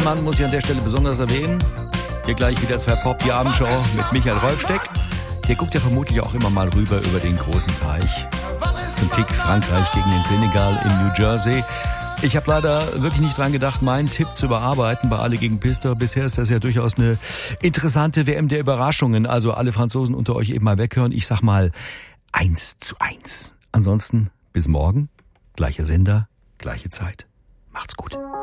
Mann muss ich an der Stelle besonders erwähnen. Hier gleich wieder 2 Pop, die Abendshow mit Michael Rolfsteck. Der guckt ja vermutlich auch immer mal rüber über den großen Teich. Zum Kick Frankreich gegen den Senegal in New Jersey. Ich habe leider wirklich nicht dran gedacht, meinen Tipp zu überarbeiten bei Alle gegen Pistor. Bisher ist das ja durchaus eine interessante WM der Überraschungen. Also alle Franzosen unter euch eben mal weghören. Ich sag mal 1:1. Ansonsten bis morgen. Gleicher Sender, gleiche Zeit. Macht's gut.